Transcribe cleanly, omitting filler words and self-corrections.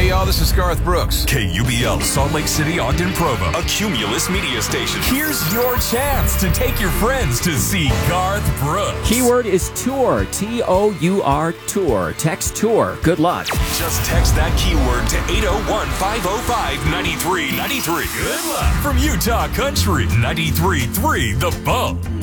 y'all. This is Garth Brooks. KUBL, Salt Lake City, Ogden, Provo, a Cumulus media station. Here's your chance to take your friends to see Garth Brooks. Keyword is tour, T-O-U-R, tour. Text tour. Good luck. Just text that keyword to 801-505-9393. Good luck from Utah Country 93.3 The Bump.